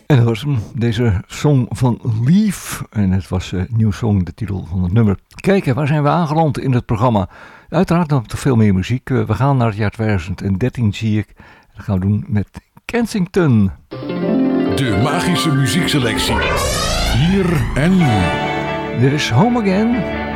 En dat was deze song van Leaf. En het was een nieuwe song, de titel van het nummer. Kijk, waar zijn we aangeland in het programma? Uiteraard nog veel meer muziek. We gaan naar het jaar 2013, zie ik. Dat gaan we doen met Kensington. De magische muziekselectie. Hier en nu. Dit is Home Again.